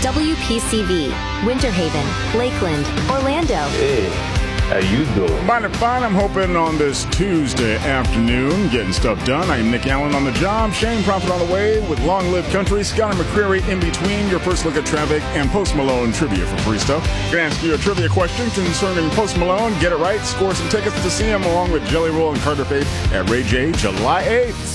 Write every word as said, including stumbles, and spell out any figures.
W P C V, Winter Haven, Lakeland, Orlando. Hey, how you doing? Mighty fine. I'm hoping on this Tuesday afternoon, getting stuff done. I'm Nick Allen on the job, Shane Prophet on the way with Long Live Country, Scott and McCreary in between. Your first look at traffic and Post Malone trivia for free stuff. Gonna ask you a trivia question concerning Post Malone. Get it right, score some tickets to see him along with Jelly Roll and Carter Faith at Ray J July eighth.